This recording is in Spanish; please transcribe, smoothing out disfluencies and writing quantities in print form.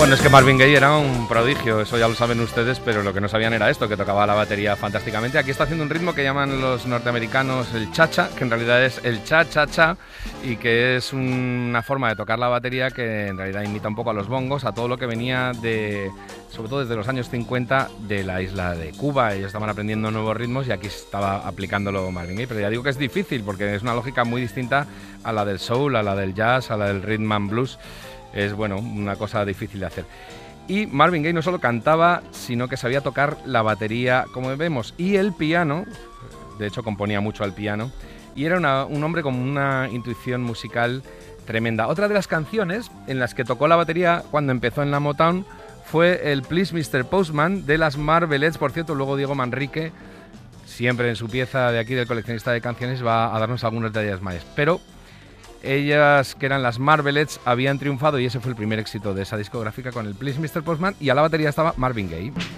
Bueno, es que Marvin Gaye era un prodigio, eso ya lo saben ustedes, pero lo que no sabían era esto, que tocaba la batería fantásticamente. Aquí está haciendo un ritmo que llaman los norteamericanos el cha-cha, que en realidad es el cha-cha-cha, y que es una forma de tocar la batería que en realidad imita un poco a los bongos, a todo lo que venía de, sobre todo desde los años 50, de la isla de Cuba. Ellos estaban aprendiendo nuevos ritmos y aquí estaba aplicándolo Marvin Gaye, pero ya digo que es difícil, porque es una lógica muy distinta a la del soul, a la del jazz, a la del rhythm and blues. Es, bueno, una cosa difícil de hacer. Y Marvin Gaye no solo cantaba, sino que sabía tocar la batería, como vemos, y el piano. De hecho, componía mucho al piano. Y era un hombre con una intuición musical tremenda. Otra de las canciones en las que tocó la batería cuando empezó en la Motown fue el Please Mr. Postman de las Marvelettes. Por cierto, luego Diego Manrique, siempre en su pieza de aquí del coleccionista de canciones, va a darnos algunos detalles más. Pero ellas, que eran las Marvelettes, habían triunfado y ese fue el primer éxito de esa discográfica con el Please Mr. Postman, y a la batería estaba Marvin Gaye.